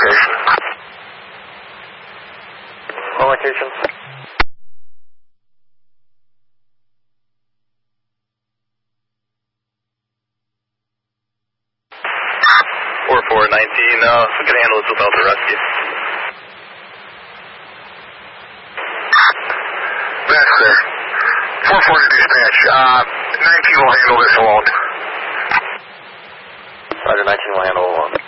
location. All locations. 4419, we can handle this without the rescue. That's there. 440 dispatch. 19 will handle this alone. Roger, 19 will handle alone.